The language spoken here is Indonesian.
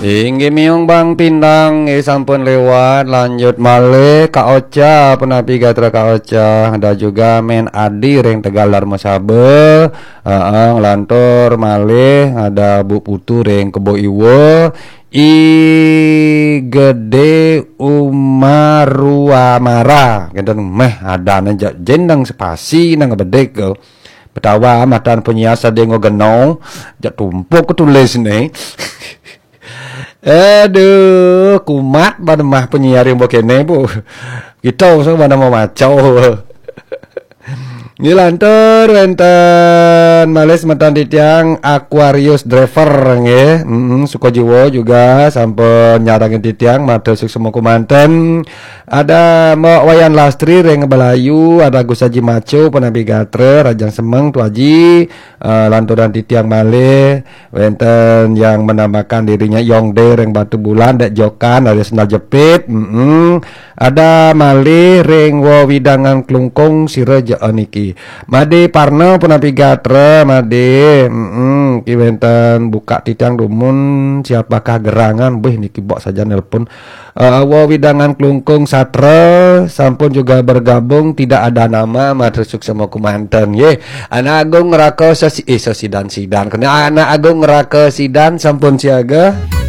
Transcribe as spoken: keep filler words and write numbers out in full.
Inggi miung Bang Pindang, eh sampun lewat, lanjut malih Kak Ocha, penapi gatra Kak Ocha, ada juga men Adi ring Tegal Dharma Sabe, uh, lantur malih ada Bu Putu ring Kebo Iwo, I Gede Umaruamara, gitu meh ada nanja jendang spasi nang bedek ke. Betawa matan penyiasa dengo genau, jak tumpuk tulis nih. Aduh, kumat pada mah penyiar yang begini bu. Kita usah pada mau macau. Ini lantur wenten males metan titiang Aquarius driver nge. Mm, Sukojiwo juga sampai nyarangin titiang mata semua kumanten. Ada Mbak Wayan Lastri reng Balayu, ada Gus Haji Maco penabi gatre Rajang Semeng Tuaji, uh, lanturan titiang malih wenten yang menamakan dirinya Yongde reng Batu Bulan dek Jokan ada sendal jepit. Mm -mm. Ada malih reng Wawidangan Klungkung Sireja niki. Made Parno penapi gatre Made mm ki wenten buka titiang dumun siapakah gerangan beh niki bok saja nelpon uh, Wawidangan Klungkung Satre sampun juga bergabung tidak ada nama matresuk sama kumanten ye anak agung ngeraka sesi eh sesidan sidan kena anak agung ngeraka sidan sampun siaga.